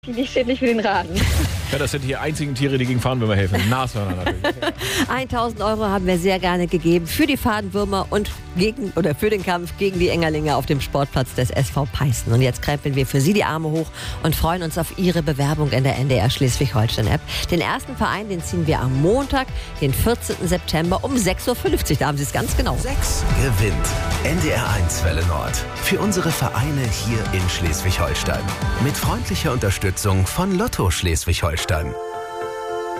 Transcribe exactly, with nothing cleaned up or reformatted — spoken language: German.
Die nicht schädlich für den Rasen. Ja, das sind die einzigen Tiere, die gegen Fahnenwürmer helfen. Nashörner natürlich. tausend Euro haben wir sehr gerne gegeben für die Fahnenwürmer und gegen oder für den Kampf gegen die Engerlinge auf dem Sportplatz des S V Peißen. Und jetzt krempeln wir für Sie die Arme hoch und freuen uns auf Ihre Bewerbung in der N D R Schleswig-Holstein-App. Den ersten Verein, den ziehen wir am Montag, den vierzehnten September um sechs Uhr fünfzig. Da haben Sie es ganz genau. sechs gewinnt. N D R eins Welle Nord. Für unsere Vereine hier in Schleswig-Holstein. Mit freundlicher Unterstützung von Lotto Schleswig-Holstein.